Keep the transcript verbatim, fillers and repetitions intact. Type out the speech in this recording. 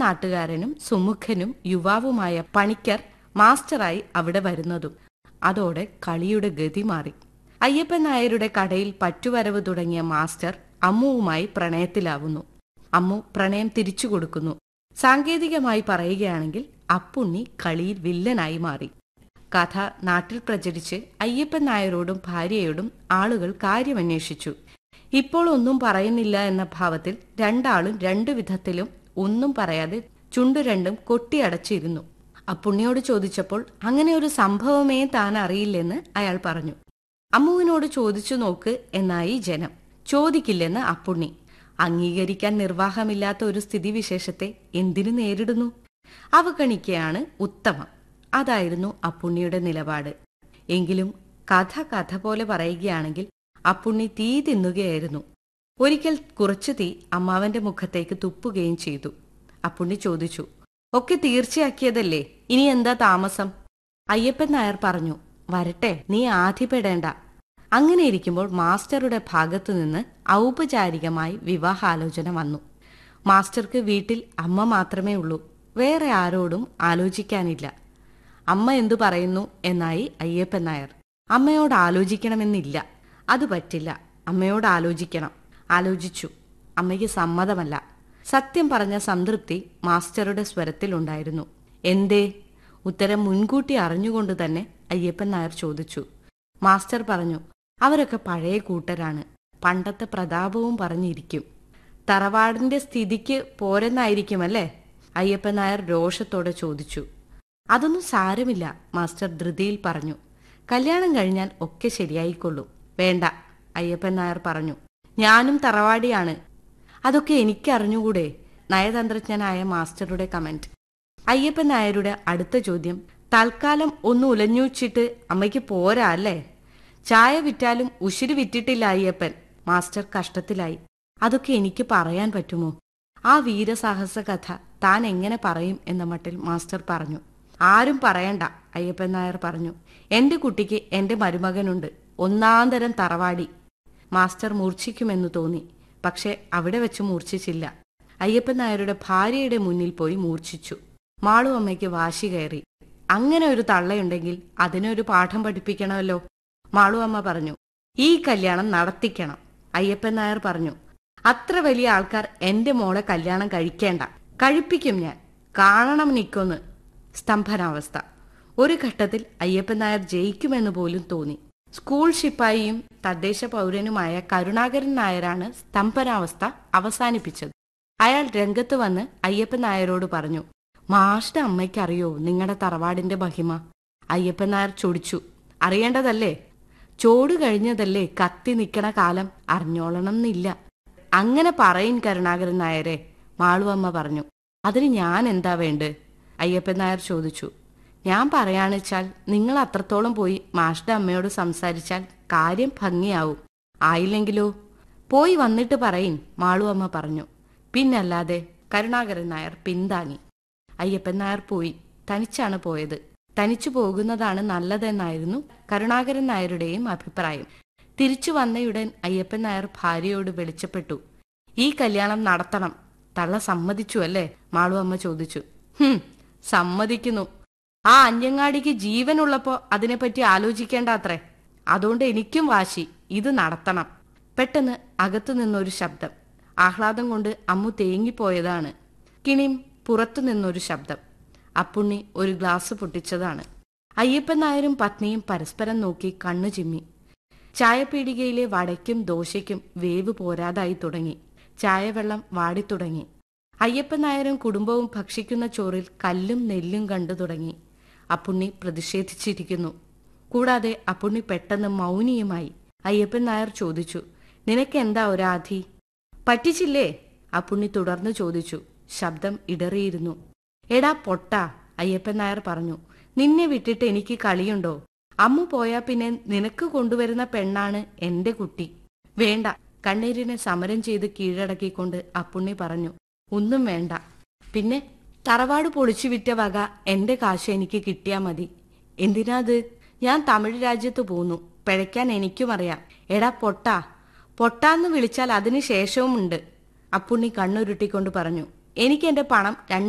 നാട്ടുകാരനും സുമുഖനും യുവാവുമായ പണിക്കർ മാസ്റ്ററായി അവിടെ വരുന്നതും അതോടെ കളിയുടെ ഗതി മാറി. അയ്യപ്പൻ നായരുടെ കടയിൽ പറ്റുവരവ് തുടങ്ങിയ മാസ്റ്റർ അമ്മുവുമായി പ്രണയത്തിലാവുന്നു. അമ്മു പ്രണയം തിരിച്ചു കൊടുക്കുന്നു. സാങ്കേതികമായി പറയുകയാണെങ്കിൽ അപ്പുണ്ണി കളിയിൽ വില്ലനായി മാറി. കഥ നാട്ടിൽ പ്രചരിച്ച് അയ്യപ്പൻ നായരോടും ഭാര്യയോടും ആളുകൾ കാര്യമന്വേഷിച്ചു. ഇപ്പോൾ ഒന്നും പറയുന്നില്ല എന്ന ഭാവത്തിൽ രണ്ടാളും രണ്ടു വിധത്തിലും ഒന്നും പറയാതെ ചുണ്ടു രണ്ടും കൊട്ടിയടച്ചിരുന്നു. അപ്പുണ്ണിയോട് ചോദിച്ചപ്പോൾ അങ്ങനെ ഒരു സംഭവമേ താൻ അറിയില്ലെന്ന് അയാൾ പറഞ്ഞു. അമ്മുവിനോട് ചോദിച്ചു നോക്ക് എന്നായി ജനം. ചോദിക്കില്ലെന്ന് അപ്പുണ്ണി. അംഗീകരിക്കാൻ നിർവാഹമില്ലാത്ത ഒരു സ്ഥിതിവിശേഷത്തെ എന്തിനു നേരിടുന്നു? അവഗണിക്കുകയാണ് ഉത്തമം. അതായിരുന്നു അപ്പുണ്ണിയുടെ നിലപാട്. എങ്കിലും കഥ കഥ പോലെ പറയുകയാണെങ്കിൽ അപ്പുണ്ണി തീ തിന്നുകയായിരുന്നു. ഒരിക്കൽ കുറച്ചു തീ അമ്മാവന്റെ മുഖത്തേക്ക് തുപ്പുകയും ചെയ്തു. അപ്പുണ്ണി ചോദിച്ചു, ഒക്കെ തീർച്ചയാക്കിയതല്ലേ, ഇനി എന്താ താമസം? അയ്യപ്പൻ നായർ പറഞ്ഞു, വരട്ടെ, നീ ആധിപ്പെടേണ്ട. അങ്ങനെ ഇരിക്കുമ്പോൾ മാസ്റ്ററുടെ ഭാഗത്തുനിന്ന് ഔപചാരികമായി വിവാഹാലോചന വന്നു. മാസ്റ്റർക്ക് വീട്ടിൽ അമ്മ മാത്രമേ ഉള്ളൂ. വേറെ ആരോടും ആലോചിക്കാനില്ല. അമ്മ എന്തു പറയുന്നു എന്നായി അയ്യപ്പൻ നായർ. അമ്മയോട് ആലോചിക്കണമെന്നില്ല. അത് പറ്റില്ല. അമ്മയോട് ആലോചിക്കണം. ആലോചിച്ചു. അമ്മയ്ക്ക് സമ്മതമല്ല. സത്യം പറഞ്ഞ സംതൃപ്തി മാസ്റ്ററുടെ സ്വരത്തിലുണ്ടായിരുന്നു. എന്തേ? ഉത്തരം മുൻകൂട്ടി അറിഞ്ഞുകൊണ്ട് തന്നെ അയ്യപ്പൻ നായർ ചോദിച്ചു. മാസ്റ്റർ പറഞ്ഞു, അവരൊക്കെ പഴയ കൂട്ടരാണ്. പണ്ടത്തെ പ്രതാപവും പറഞ്ഞിരിക്കും. തറവാടിന്റെ സ്ഥിതിക്ക് പോരെന്നായിരിക്കുമല്ലേ? അയ്യപ്പൻ നായർ രോഷത്തോടെ ചോദിച്ചു. അതൊന്നും സാരമില്ല, മാസ്റ്റർ ധൃതിയിൽ പറഞ്ഞു. കല്യാണം കഴിഞ്ഞാൽ ഒക്കെ ശരിയായിക്കൊള്ളും. വേണ്ട, അയ്യപ്പൻ നായർ പറഞ്ഞു. ഞാനും തറവാടിയാണ്. അതൊക്കെ എനിക്കറിഞ്ഞുകൂടെ? നയതന്ത്രജ്ഞനായ മാസ്റ്ററുടെ കമന്റ്. അയ്യപ്പൻ നായരുടെ അടുത്ത ചോദ്യം, തൽക്കാലം ഒന്ന് ഉലഞ്ഞൂച്ചിട്ട് അമ്മയ്ക്ക് പോരാ അല്ലേ? ചായ വിറ്റാലും ഉശിരി വിറ്റിട്ടില്ല അയ്യപ്പൻ. മാസ്റ്റർ കഷ്ടത്തിലായി. അതൊക്കെ എനിക്ക് പറയാൻ പറ്റുമോ? ആ വീരസാഹസ കഥ താൻ എങ്ങനെ പറയും എന്ന മട്ടിൽ മാസ്റ്റർ പറഞ്ഞു. ആരും പറയണ്ട, അയ്യപ്പൻ നായർ പറഞ്ഞു. എന്റെ കുട്ടിക്ക് എന്റെ മരുമകനുണ്ട്, ഒന്നാന്തരം തറവാടി. മാസ്റ്റർ മൂർച്ഛിക്കുമെന്ന് തോന്നി. പക്ഷെ അവിടെ വെച്ച് മൂർച്ഛിച്ചില്ല. അയ്യപ്പൻ നായരുടെ ഭാര്യയുടെ മുന്നിൽ പോയി മൂർച്ഛിച്ചു. മാളു അമ്മയ്ക്ക് വാശി കയറി. അങ്ങനെ ഒരു തള്ളയുണ്ടെങ്കിൽ അതിനൊരു പാഠം പഠിപ്പിക്കണമല്ലോ. മാളു അമ്മ പറഞ്ഞു, ഈ കല്യാണം നടത്തിക്കണം. അയ്യപ്പൻ നായർ പറഞ്ഞു, അത്ര വലിയ ആൾക്കാർ എന്റെ മോളെ കല്യാണം കഴിക്കേണ്ട. കഴിപ്പിക്കും ഞാൻ. കാണണം നിക്കൊന്ന്. സ്തംഭനാവസ്ഥ. ഒരു ഘട്ടത്തിൽ അയ്യപ്പൻ നായർ ജയിക്കുമെന്ന് പോലും തോന്നി. സ്കൂൾ ശിപ്പായിയും തദ്ദേശ പൗരനുമായ കരുണാകരൻ നായരാണ് സ്തംഭനാവസ്ഥ അവസാനിപ്പിച്ചത്. അയാൾ രംഗത്ത് വന്ന് അയ്യപ്പൻ നായരോട് പറഞ്ഞു, മാഷ്ടെ അമ്മയ്ക്കറിയോ നിങ്ങളുടെ തറവാടിന്റെ മഹിമ? അയ്യപ്പൻ നായർ ചൊടിച്ചു. അറിയേണ്ടതല്ലേ? ചോട് കഴിഞ്ഞതല്ലേ കത്തി നിക്കണ കാലം അറിഞ്ഞോളണം എന്നില്ല. അങ്ങനെ പറയും കരുണാകരൻ നായരെ, മാളുവമ്മ പറഞ്ഞു. അതിന് ഞാൻ എന്താ വേണ്ട? അയ്യപ്പൻ നായർ ചോദിച്ചു. ഞാൻ പറയാണെച്ചാൽ നിങ്ങൾ അത്രത്തോളം പോയി മാഷ്ടെ അമ്മയോട് സംസാരിച്ചാൽ കാര്യം ഭംഗിയാവും. ആയില്ലെങ്കിലോ? പോയി വന്നിട്ട് പറയിൻ, മാളുവമ്മ പറഞ്ഞു. പിന്നല്ലാതെ. കരുണാകരൻ നായർ പിന്താങ്ങി. അയ്യപ്പൻ നായർ പോയി. തനിച്ചാണ് പോയത്. തനിച്ചു പോകുന്നതാണ് നല്ലതെന്നായിരുന്നു കരുണാകരൻ നായരുടെയും അഭിപ്രായം. തിരിച്ചു വന്നയുടൻ അയ്യപ്പൻ നായർ ഭാര്യയോട് വെളിച്ചപ്പെട്ടു. ഈ കല്യാണം നടത്തണം. തള്ള സമ്മതിച്ചു അല്ലേ? മാളുവമ്മ ചോദിച്ചു. ഹും, സമ്മതിക്കുന്നു. ആ അഞ്ഞങ്ങാടിക്ക് ജീവനുള്ളപ്പോ അതിനെപ്പറ്റി ആലോചിക്കേണ്ട അത്രേ. അതുകൊണ്ട് എനിക്കും വാശി, ഇത് നടത്തണം. പെട്ടെന്ന് അകത്തു നിന്നൊരു ശബ്ദം. ആഹ്ലാദം കൊണ്ട് അമ്മു തേങ്ങിപ്പോയതാണ്. കിണിം പുറത്തു നിന്നൊരു ശബ്ദം. അപ്പുണ്ണി ഒരു ഗ്ലാസ് പൊട്ടിച്ചതാണ്. അയ്യപ്പൻ നായരും പത്നിയും പരസ്പരം നോക്കി കണ്ണു ചിമ്മി. ചായപ്പീടികയിലെ വടയ്ക്കും ദോശയ്ക്കും വേവ് പോരാതായി തുടങ്ങി. ചായവെള്ളം വാടിത്തുടങ്ങി. അയ്യപ്പൻ നായരും കുടുംബവും ഭക്ഷിക്കുന്ന ചോറിൽ കല്ലും നെല്ലും കണ്ടു തുടങ്ങി. അപ്പുണ്ണി പ്രതിഷേധിച്ചിരിക്കുന്നു. കൂടാതെ അപ്പുണ്ണി പെട്ടെന്ന് മൗനിയുമായി. അയ്യപ്പൻ നായർ ചോദിച്ചു, നിനക്കെന്താ ഒരാധി? പറ്റിച്ചില്ലേ? അപ്പുണ്ണി തുടർന്ന് ചോദിച്ചു. ശബ്ദം ഇടറിയിരുന്നു. എടാ പൊട്ടാ, അയ്യപ്പൻ നായർ പറഞ്ഞു. നിന്നെ വിട്ടിട്ട് എനിക്ക് കളിയുണ്ടോ? അമ്മു പോയാ പിന്നെ നിനക്ക് കൊണ്ടുവരുന്ന പെണ്ണാണ് എന്റെ കുട്ടി. വേണ്ട. കണ്ണീരിനെ സമരം ചെയ്ത് കീഴടക്കിക്കൊണ്ട് അപ്പുണ്ണി പറഞ്ഞു. ഒന്നും വേണ്ട. പിന്നെ തറവാട് പൊളിച്ചു വിറ്റ വക എന്റെ കാശ് എനിക്ക് കിട്ടിയാ മതി. എന്തിനാത്? ഞാൻ തമിഴ് രാജ്യത്ത് പോന്നു. പിഴയ്ക്കാൻ എനിക്കും അറിയാം. എടാ പൊട്ടാ. പൊട്ടാന്ന് വിളിച്ചാൽ അതിന് ശേഷവുമുണ്ട്. അപ്പുണ്ണി കണ്ണുരുട്ടിക്കൊണ്ട് പറഞ്ഞു. എനിക്ക് എന്റെ പണം